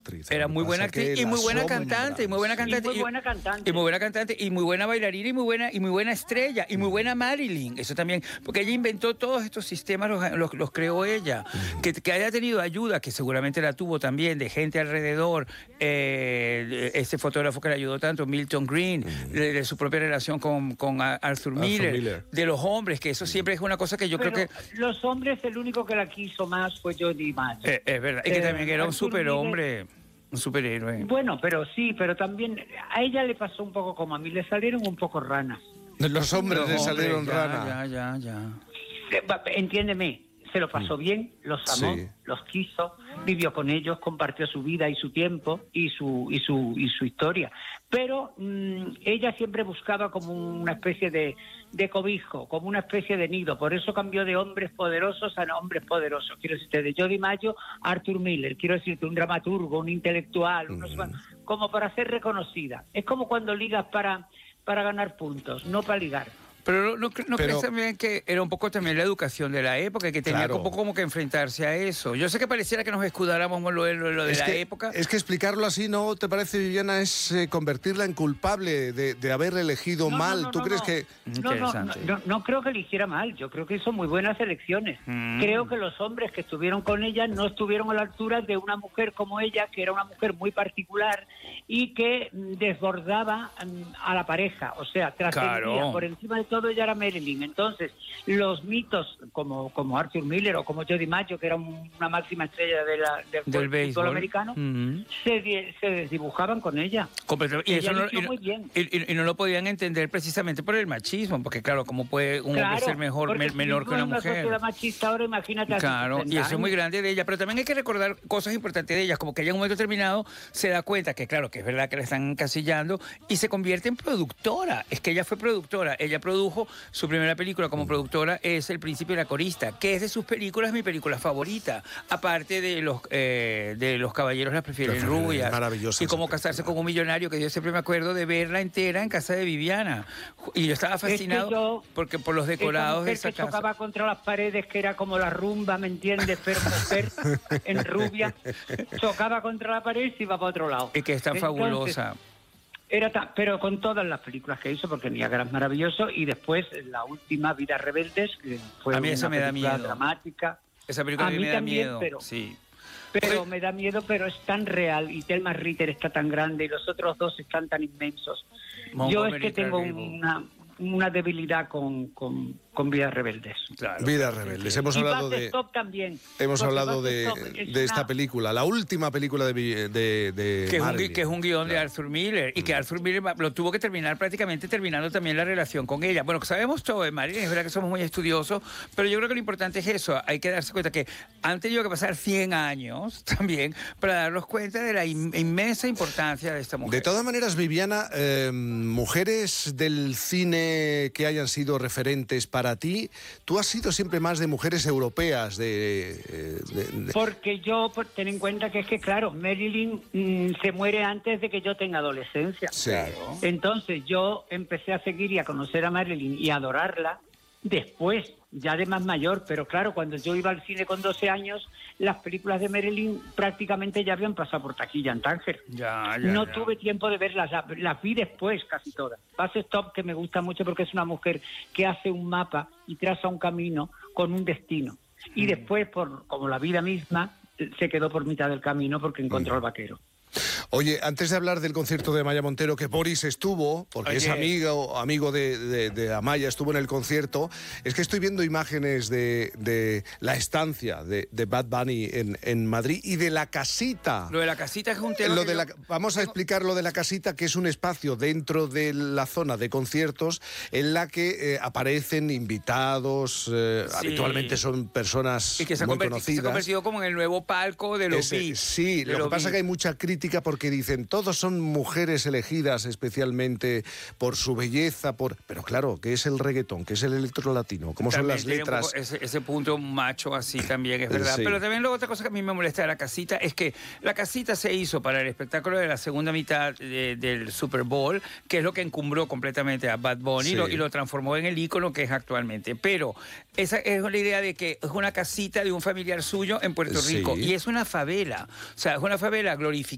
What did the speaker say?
Era muy buena actriz y muy buena cantante, y muy buena cantante. Y muy buena cantante. Y muy buena cantante, y muy buena bailarina, y muy buena estrella, y muy buena Marilyn. Eso también, porque ella inventó todos estos sistemas, los creó ella. Que haya tenido ayuda, que seguramente la tuvo también, de gente alrededor, este fotógrafo que le ayudó tanto, Milton Green, de su propia relación con Arthur Miller, de los hombres, que eso siempre es una cosa que yo creo que... Los hombres, el único que la quiso más fue Jody Mayo. Es verdad, y que también era un superhombre. Un superhéroe. Bueno, pero sí, pero también a ella le pasó un poco como a mí, le salieron un poco ranas. Los hombres le salieron ranas. ranas. Entiéndeme, se lo pasó bien, los amó, los quiso, vivió con ellos, compartió su vida y su tiempo y su historia. Pero ella siempre buscaba como una especie de cobijo, como una especie de nido. Por eso cambió de hombres poderosos a hombres poderosos. Quiero decirte, de Jody Mayo a Arthur Miller. Quiero decirte, un dramaturgo, un intelectual, como para ser reconocida. Es como cuando ligas para ganar puntos, no para ligar. Pero no crees también que era un poco también la educación de la época, que tenía un poco como que enfrentarse a eso. Yo sé que pareciera que nos escudáramos en lo de la época. Es que explicarlo así, ¿no te parece, Viviana, es convertirla en culpable de haber elegido mal? ¿Tú crees que...? No creo que eligiera mal. Yo creo que hizo muy buenas elecciones. Creo que los hombres que estuvieron con ella no estuvieron a la altura de una mujer como ella, que era una mujer muy particular y que desbordaba a la pareja. O sea, trascendía por encima de todo, ella era Marilyn. Entonces, los mitos como Arthur Miller o como Jody Mayo, que era una máxima estrella del fútbol americano, se desdibujaban con ella. Y eso no lo podían entender precisamente por el machismo, porque claro, ¿cómo puede un hombre ser menor que una mujer? Sociedad machista ahora, imagínate. Claro, y eso es muy grande de ella, pero también hay que recordar cosas importantes de ella, como que ella en un momento determinado se da cuenta que claro, que es verdad que la están encasillando y se convierte en productora. Es que ella fue productora, ella produjo su primera película como productora, es El Príncipe y la Corista, que es de sus películas mi película favorita, aparte de los caballeros las prefieren rubias, maravillosa, y Cómo casarse con un millonario, que yo siempre me acuerdo de verla entera en casa de Viviana, y yo estaba fascinado porque por los decorados de esa que casa. Chocaba contra las paredes, que era como la rumba, ¿me entiendes? Pero mujer en rubia, chocaba contra la pared y se iba para otro lado. Y que es tan fabulosa. Pero con todas las películas que hizo, porque Niagara es maravilloso, y después la última, Vidas Rebeldes, que fue una película dramática. Esa película a mí me da también, miedo. Pero me da miedo, pero es tan real, y Thelma Ritter está tan grande, y los otros dos están tan inmensos. Yo es que tengo una debilidad con Vidas Rebeldes. Claro. Vidas Rebeldes. Hemos hablado de Stop también. Hemos hablado de esta película, la última película de que es un guión de Arthur Miller, y que Arthur Miller lo tuvo que terminar prácticamente terminando también la relación con ella. Bueno, sabemos todo de Marilyn, es verdad que somos muy estudiosos, pero yo creo que lo importante es eso. Hay que darse cuenta que han tenido que pasar 100 años también para darnos cuenta de la inmensa importancia de esta mujer. De todas maneras, Viviana, mujeres del cine que hayan sido referentes para ti, tú has sido siempre más de mujeres europeas, Porque ten en cuenta que es que, claro, Marilyn se muere antes de que yo tenga adolescencia. Sí. Entonces yo empecé a seguir y a conocer a Marilyn y a adorarla después, ya de más mayor, pero claro, cuando yo iba al cine con 12 años, las películas de Marilyn prácticamente ya habían pasado por taquilla en Tánger. No tuve tiempo de verlas, las vi después casi todas. Bus Stop, que me gusta mucho porque es una mujer que hace un mapa y traza un camino con un destino. Y después, como la vida misma, se quedó por mitad del camino porque encontró al vaquero. Oye, antes de hablar del concierto de Amaya Montero, que Boris estuvo, porque es amigo de Amaya, estuvo en el concierto, es que estoy viendo imágenes de la estancia de Bad Bunny en Madrid y de la casita. Lo de la casita es un tema... Vamos a explicar lo de la casita, que es un espacio dentro de la zona de conciertos en la que aparecen invitados, habitualmente son personas y que muy conocidas. Se ha convertido como en el nuevo palco de los beats. Sí, lo que pasa es que hay mucha crítica porque dicen, todos son mujeres elegidas especialmente por su belleza, pero claro, ¿qué es el reggaetón? ¿Qué es el electro latino? ¿Cómo son las letras? Ese punto macho así también es verdad. Pero también luego otra cosa que a mí me molesta de la casita es que la casita se hizo para el espectáculo de la segunda mitad del Super Bowl, que es lo que encumbró completamente a Bad Bunny y lo transformó en el ícono que es actualmente. Pero esa es la idea de que es una casita de un familiar suyo en Puerto Rico y es una favela. O sea, es una favela glorificada